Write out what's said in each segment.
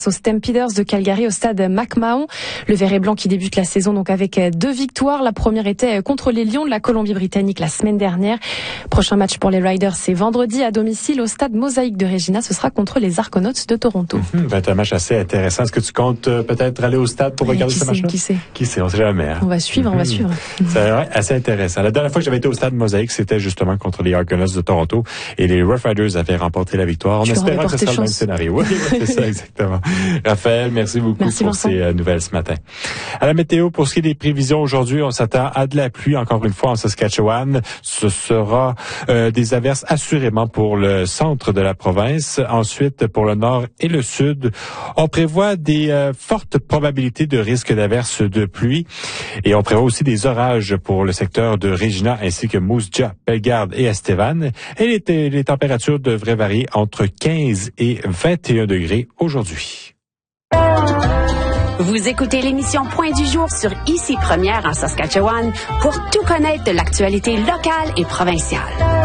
Aux Stampeders de Calgary au stade McMahon. Le vert et blanc qui débute la saison donc avec 2 victoires. La première était contre les Lions de la Colombie-Britannique la semaine dernière. Prochain match pour les Riders, c'est vendredi à domicile au stade Mosaïque de Regina. Ce sera contre les Argonauts de Toronto. C'est un match assez intéressant. Est-ce que tu comptes peut-être aller au stade pour regarder ce match-là? Qui sait? On sait jamais. Hein? On va suivre. C'est assez intéressant. La dernière fois que j'avais été au stade Mosaïque, c'était justement contre les Argonauts de Toronto et les Rough Riders avaient remporté la victoire. En espérant que ce sera le même scénario. Oui, c'est ça exactement. Raphaël, merci beaucoup pour ces nouvelles ce matin. À la météo, pour ce qui est des prévisions aujourd'hui, on s'attend à de la pluie encore une fois en Saskatchewan. Ce sera des averses assurément pour le centre de la province. Ensuite, pour le nord et le sud, on prévoit des fortes probabilités de risque d'averses de pluie. Et on prévoit aussi des orages pour le secteur de Regina ainsi que Moose Jaw, Bellegarde et Estevan. Et les températures devraient varier entre 15 et 21 degrés aujourd'hui. Vous écoutez l'émission Point du jour sur ICI Première en Saskatchewan pour tout connaître de l'actualité locale et provinciale.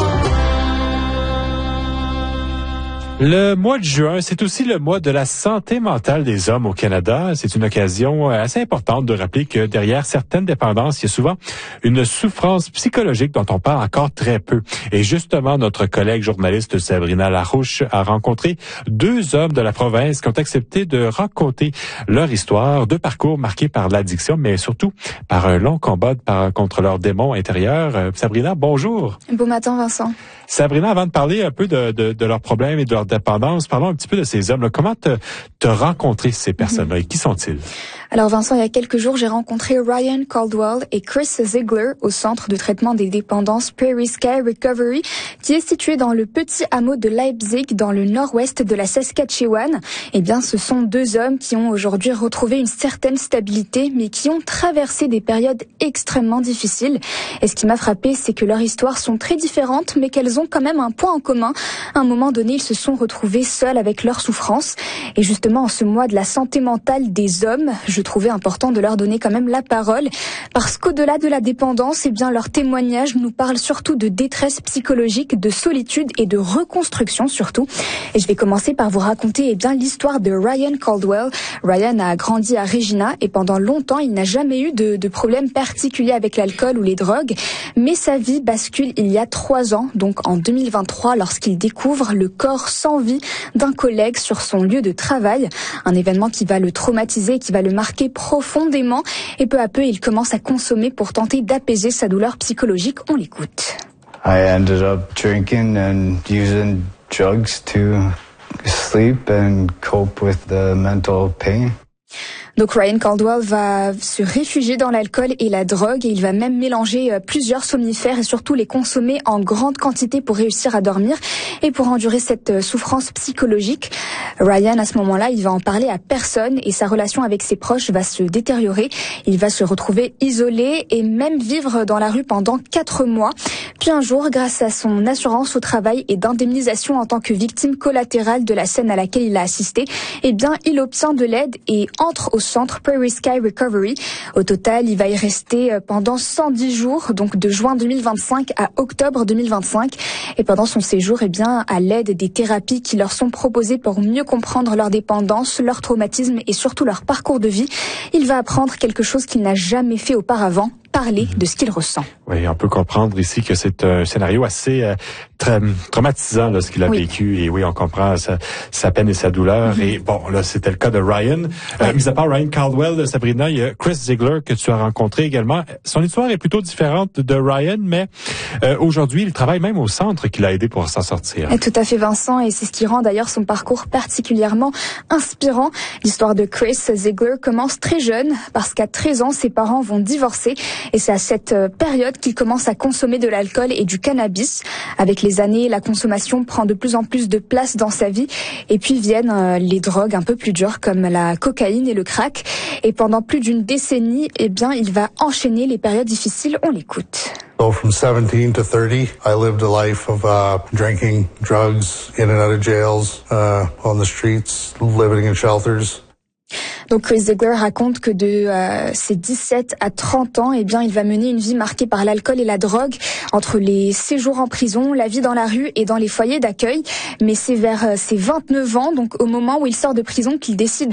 Le mois de juin, c'est aussi le mois de la santé mentale des hommes au Canada. C'est une occasion assez importante de rappeler que derrière certaines dépendances, il y a souvent une souffrance psychologique dont on parle encore très peu. Et justement, notre collègue journaliste Sabrina Larouche a rencontré 2 hommes de la province qui ont accepté de raconter leur histoire, 2 parcours marqués par l'addiction, mais surtout par un long combat contre leurs démons intérieurs. Sabrina, bonjour. Bon matin, Vincent. Sabrina, avant de parler un peu de leurs problèmes et de leur dépendance, parlons un petit peu de ces hommes-là. Comment te rencontrer ces personnes-là et qui sont-ils? Alors Vincent, il y a quelques jours, j'ai rencontré Ryan Caldwell et Chris Ziegler au centre de traitement des dépendances Prairie Sky Recovery, qui est situé dans le petit hameau de Leipzig, dans le nord-ouest de la Saskatchewan. Eh bien, ce sont 2 hommes qui ont aujourd'hui retrouvé une certaine stabilité, mais qui ont traversé des périodes extrêmement difficiles. Et ce qui m'a frappé, c'est que leurs histoires sont très différentes, mais qu'elles ont quand même un point en commun. À un moment donné, ils se sont retrouvés seuls avec leurs souffrances. Et justement, en ce mois de la santé mentale des hommes, je trouvais important de leur donner quand même la parole, parce qu'au-delà de la dépendance, eh bien, leurs témoignages nous parlent surtout de détresse psychologique, de solitude et de reconstruction surtout. Et je vais commencer par vous raconter l'histoire de Ryan Caldwell. Ryan a grandi à Regina et pendant longtemps, il n'a jamais eu de problème particulier avec l'alcool ou les drogues, mais sa vie bascule il y a 3 ans, donc en 2023, lorsqu'il découvre le corps sans vie d'un collègue sur son lieu de travail, un événement qui va le traumatiser, qui va le marquer profondément, et peu à peu il commence à consommer pour tenter d'apaiser sa douleur psychologique. On l'écoute. I ended up drinking and using drugs to sleep and cope with the mental pain. Donc Ryan Caldwell va se réfugier dans l'alcool et la drogue, et il va même mélanger plusieurs somnifères et surtout les consommer en grande quantité pour réussir à dormir et pour endurer cette souffrance psychologique. Ryan, à ce moment-là, il va en parler à personne et sa relation avec ses proches va se détériorer. Il va se retrouver isolé et même vivre dans la rue pendant 4 mois. Puis un jour, grâce à son assurance au travail et d'indemnisation en tant que victime collatérale de la scène à laquelle il a assisté, eh bien, il obtient de l'aide et entre au centre Prairie Sky Recovery. Au total, il va y rester pendant 110 jours, donc de juin 2025 à octobre 2025. Et pendant son séjour, eh bien, à l'aide des thérapies qui leur sont proposées pour mieux comprendre leur dépendance, leur traumatisme et surtout leur parcours de vie, il va apprendre quelque chose qu'il n'a jamais fait auparavant, parler de ce qu'il ressent. Oui, on peut comprendre ici que c'est un scénario assez traumatisant, là, ce qu'il a vécu. Et oui, on comprend sa peine et sa douleur. Et bon, là, c'était le cas de Ryan. Mis à part Ryan Caldwell, Sabrina, il y a Chris Ziegler que tu as rencontré également. Son histoire est plutôt différente de Ryan, mais aujourd'hui, il travaille même au centre qui l'a aidé pour s'en sortir. Et tout à fait, Vincent, et c'est ce qui rend d'ailleurs son parcours particulièrement inspirant. L'histoire de Chris Ziegler commence très jeune, parce qu'à 13 ans, ses parents vont divorcer. Et c'est à cette période qu'il commence à consommer de l'alcool et du cannabis. Avec les années, la consommation prend de plus en plus de place dans sa vie. Et puis viennent les drogues un peu plus dures comme la cocaïne et le crack. Et pendant plus d'une décennie, eh bien, il va enchaîner les périodes difficiles. On l'écoute. So from 17 to 30, I lived a life of drinking, drugs, in and out of jails, on the streets, living in shelters. Donc Chris Ziegler raconte que de ses 17 à 30 ans, eh bien, il va mener une vie marquée par l'alcool et la drogue, entre les séjours en prison, la vie dans la rue et dans les foyers d'accueil. Mais c'est vers ses 29 ans, donc au moment où il sort de prison, qu'il décide